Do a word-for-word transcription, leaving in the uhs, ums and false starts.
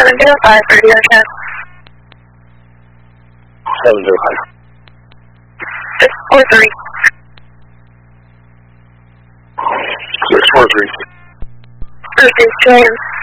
seven zero five, radio check. seven zero five. six four three. six four three. Bruce is James.